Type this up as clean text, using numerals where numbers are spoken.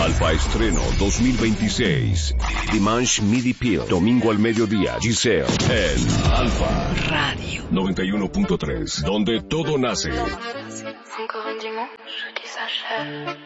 Alfa Estreno 2026. Dimanche Midi Peel. Domingo al mediodía. Giselle en Alfa Radio 91.3. Donde todo nace. Encore un dimanche qui s'achève.